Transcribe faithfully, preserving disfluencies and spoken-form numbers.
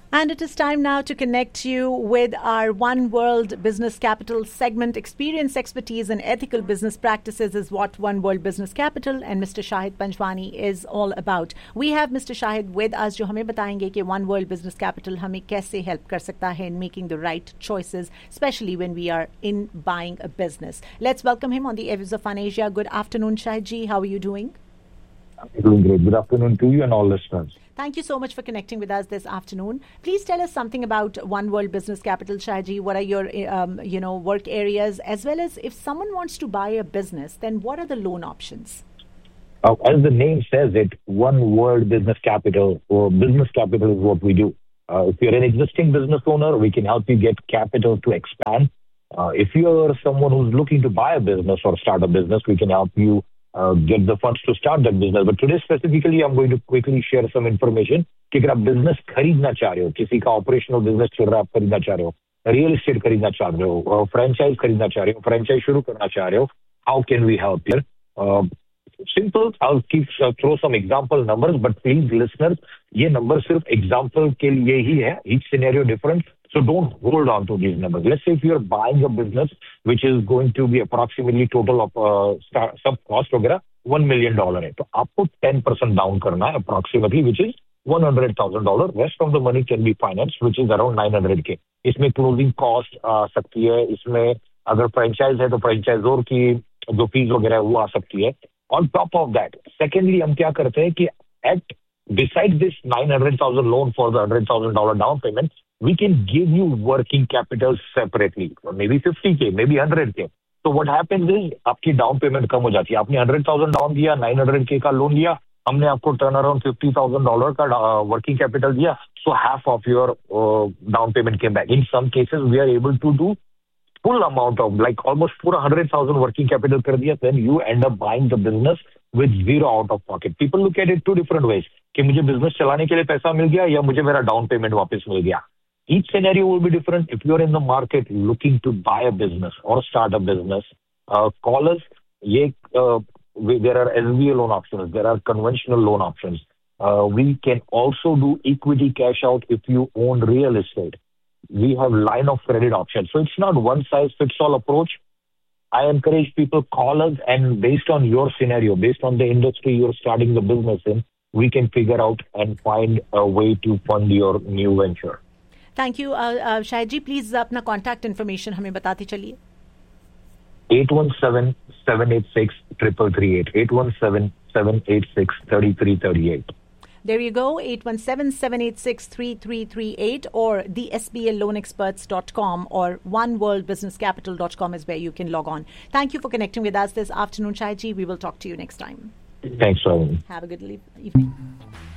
And it is time now to connect you with our One World Business Capital segment. Experience, expertise and ethical business practices is what One World Business Capital and Mister Shahid Panjwani is all about. We have Mister Shahid with us जो हमें बताएंगे कि One World Business Capital हमें कैसे help कर सकता है in making the right choices, especially when we are in buying a business. Let's welcome him on the airwaves of Fun Asia. Good afternoon, Shahid ji. How are you doing? I'm doing great. Good afternoon to you and all listeners. Thank you so much for connecting with us this afternoon. Please tell us something about One World Business Capital, Shahid. What are your, um, you know, work areas, as well as if someone wants to buy a business, then what are the loan options? Uh, as the name says it, One World Business Capital, or business capital is what we do. Uh, if you're an existing business owner, we can help you get capital to expand. Uh, if you're someone who's looking to buy a business or start a business, we can help you Uh, get the funds to start that business. But today specifically, I'm going to quickly share some information कि अगर आप business खरीदना चाह रहे हो, किसी का operational business चल रहा है, आप खरीदना चाह रहे हो, रियल एस्टेट खरीदना चाह रहे हो, फ्रेंचाइज खरीदना चाह रहे हो, फ्रेंचाइज शुरू करना चाह रहे हो, how can we help here? Simple, I'll keep uh, throw some example numbers, but please listeners, ये नंबर सिर्फ एग्जाम्पल के लिए ही है, each scenario different, so don't hold on to these numbers. Let's say if you're buying a business which is going to be approximately total of uh, start, sub cost वगैरह one million dollars है, तो आपको ten percent down करना है approximately, which is one hundred thousand dollars. Rest of the money can be financed, which is around nine hundred K. इसमें closing cost आ सकती है, इसमें अगर फ्रेंचाइज है तो फ्रेंचाइजर की जो फीस वगैरह है वो आ सकती है. On top of that, secondly, हम क्या करते हैं कि at beside this nine hundred thousand loan for the one hundred thousand dollars down payment, we can give you working capital separately, maybe fifty K, maybe one hundred K. So what happens is आपकी down payment कम हो जाती है. आपने one hundred thousand down दिया, nine hundred K का loan लिया, हमने आपको turn around fifty thousand dollars का uh, working capital दिया, so half of your uh, down payment came back. In some cases, we are able to do full amount of like almost four hundred thousand working capital कर दिया, then you end up buying the business with zero out of pocket. People look at it two different ways कि मुझे business चलाने के लिए पैसा मिल गया या मुझे मेरा down payment वापस मिल गया. Each scenario will be different. If you're in the market looking to buy a business or start a business, uh, call us. ये, uh, we, there are S B A loan options. There are conventional loan options. Uh, we can also do equity cash out if you own real estate. We have line of credit options. So it's not one size fits all approach. I encourage people call us, and based on your scenario, based on the industry you're starting the business in, we can figure out and find a way to fund your new venture. Thank you. Uh, uh, Shahid ji, please अपना contact information हमें बताते चलिए. eight one seven, seven eight six, three three three eight. eight one seven, seven eight six, three three three eight. There you go, eight one seven, seven eight six, three three three eight, or the S B A loan experts dot com or one world business capital dot com is where you can log on. Thank you for connecting with us this afternoon, Shahid ji. We will talk to you next time. Thanks for having me. Have a good evening.